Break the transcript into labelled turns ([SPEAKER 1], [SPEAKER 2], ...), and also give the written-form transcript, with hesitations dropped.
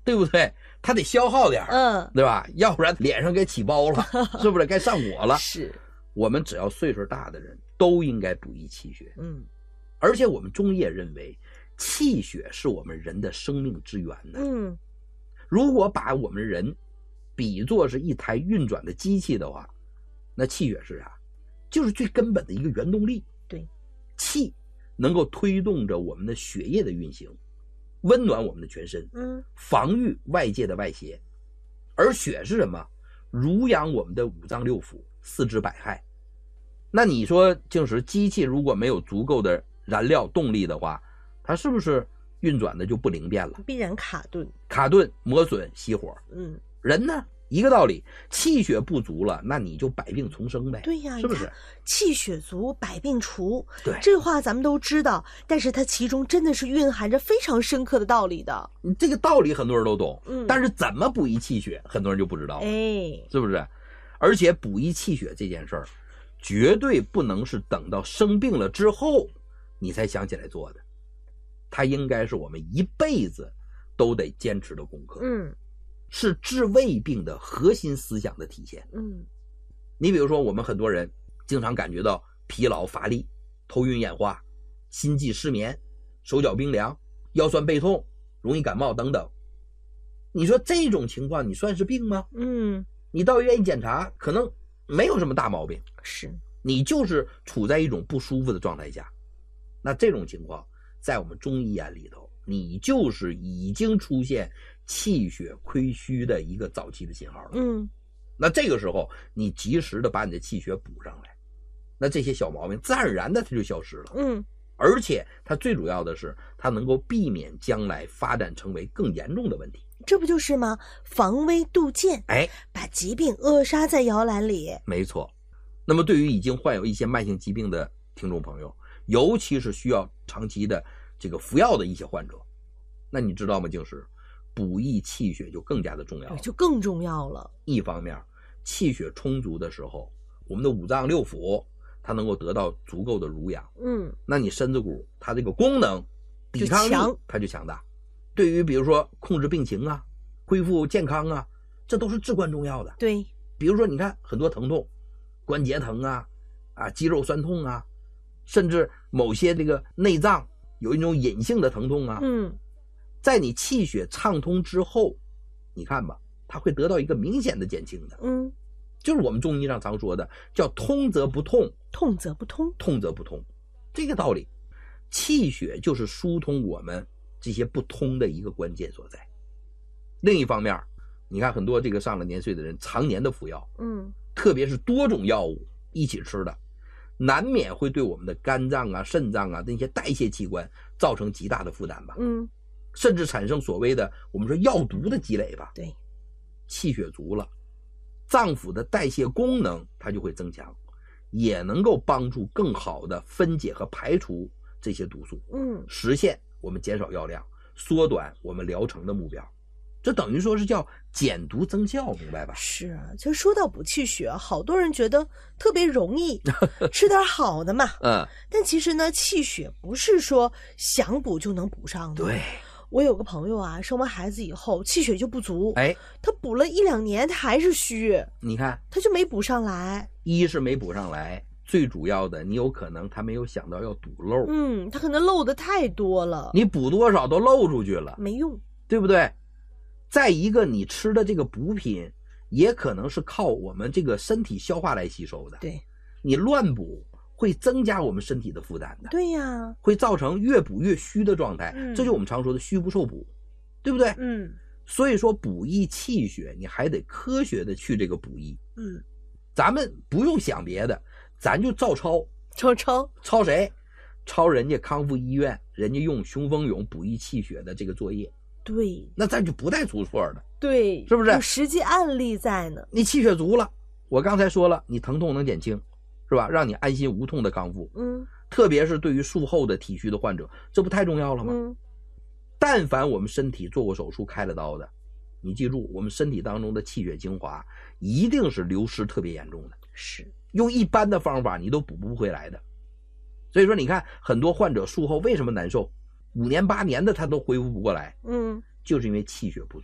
[SPEAKER 1] 对不对？他得消耗点对吧？要不然脸上该起包了，是不是该上火了？
[SPEAKER 2] 是，
[SPEAKER 1] 我们只要岁数大的人都应该补益气血。而且我们中医也认为，气血是我们人的生命之源的。如果把我们人比作是一台运转的机器的话，那气血是啥？就是最根本的一个原动力。
[SPEAKER 2] 对，
[SPEAKER 1] 气能够推动着我们的血液的运行，温暖我们的全身，防御外界的外邪。而血是什么？濡养我们的五脏六腑、四肢百骸。那你说静时机器如果没有足够的燃料动力的话，它是不是运转的就不灵便了？
[SPEAKER 2] 必然卡顿、
[SPEAKER 1] 磨损、熄火。人呢一个道理，气血不足了，那你就百病丛生呗。
[SPEAKER 2] 对呀，
[SPEAKER 1] 是不是？
[SPEAKER 2] 气血足，百病除。
[SPEAKER 1] 对，
[SPEAKER 2] 这话咱们都知道，但是它其中真的是蕴含着非常深刻的道理的。
[SPEAKER 1] 这个道理很多人都懂，但是怎么补益气血，很多人就不知道了。是不是？而且补益气血这件事儿，绝对不能是等到生病了之后你才想起来做的，它应该是我们一辈子都得坚持的功课。是治胃病的核心思想的体现。你比如说我们很多人经常感觉到疲劳乏力、头晕眼花、心悸失眠、手脚冰凉、腰酸背痛、容易感冒等等。你说这种情况你算是病吗？你到医院一检查，可能没有什么大毛病，
[SPEAKER 2] 是
[SPEAKER 1] 你就是处在一种不舒服的状态下。那这种情况在我们中医眼里头，你就是已经出现气血亏虚的一个早期的信号了。那这个时候你及时的把你的气血补上来，那这些小毛病自然而然的它就消失了。而且它最主要的是它能够避免将来发展成为更严重的问题。
[SPEAKER 2] 这不就是吗？防微杜渐，把疾病扼杀在摇篮里。
[SPEAKER 1] 没错。那么对于已经患有一些慢性疾病的听众朋友，尤其是需要长期的这个服药的一些患者，那你知道吗？就是补益气血就更加的重要了，
[SPEAKER 2] 就更重要了。
[SPEAKER 1] 一方面气血充足的时候，我们的五脏六腑它能够得到足够的濡养，那你身子骨它这个功能抵抗力它就强大，对于比如说控制病情啊、恢复健康啊，这都是至关重要的。
[SPEAKER 2] 对，
[SPEAKER 1] 比如说你看很多疼痛，关节疼啊、肌肉酸痛啊，甚至某些这个内脏有一种隐性的疼痛啊，在你气血畅通之后，你看吧，它会得到一个明显的减轻的。就是我们中医上常说的叫通则不痛，
[SPEAKER 2] 痛则不通，
[SPEAKER 1] 痛则不通，这个道理。气血就是疏通我们这些不通的一个关键所在。另一方面，你看很多这个上了年岁的人常年的服药，特别是多种药物一起吃的，难免会对我们的肝脏啊、肾脏啊那些代谢器官造成极大的负担吧。甚至产生所谓的我们说药毒的积累吧。
[SPEAKER 2] 对，
[SPEAKER 1] 气血足了，脏腑的代谢功能它就会增强，也能够帮助更好的分解和排除这些毒素，实现我们减少药量，缩短我们疗程的目标。这等于说是叫减毒增效，明白吧？
[SPEAKER 2] 是啊，就说到补气血，好多人觉得特别容易吃点好的嘛。但其实呢，气血不是说想补就能补上的。
[SPEAKER 1] 对，
[SPEAKER 2] 我有个朋友啊，生完孩子以后气血就不足，他补了1-2年，他还是虚。
[SPEAKER 1] 你看，
[SPEAKER 2] 他就没补上来。
[SPEAKER 1] 一是没补上来，最主要的，你有可能他没有想到要堵漏。
[SPEAKER 2] 他可能漏的太多了，
[SPEAKER 1] 你补多少都漏出去了，
[SPEAKER 2] 没用，
[SPEAKER 1] 对不对？再一个，你吃的这个补品也可能是靠我们这个身体消化来吸收的。
[SPEAKER 2] 对，
[SPEAKER 1] 你乱补会增加我们身体的负担的。
[SPEAKER 2] 对呀，
[SPEAKER 1] 会造成越补越虚的状态。这就是我们常说的虚不受补，对不对？所以说补益气血，你还得科学的去这个补益。咱们不用想别的，咱就照抄。抄谁？抄人家康复医院，人家用雄风勇补益气血的这个作业。
[SPEAKER 2] 对，
[SPEAKER 1] 那咱就不带出错的。
[SPEAKER 2] 对，
[SPEAKER 1] 是不是？
[SPEAKER 2] 有实际案例在呢。
[SPEAKER 1] 你气血足了，我刚才说了，你疼痛能减轻，是吧？让你安心无痛的康复。特别是对于术后的体虚的患者，这不太重要了吗？但凡我们身体做过手术开了刀的，你记住，我们身体当中的气血精华一定是流失特别严重的，
[SPEAKER 2] 是
[SPEAKER 1] 用一般的方法你都补不回来的。所以说你看很多患者术后为什么难受，5年8年的他都恢复不过来，就是因为气血不足。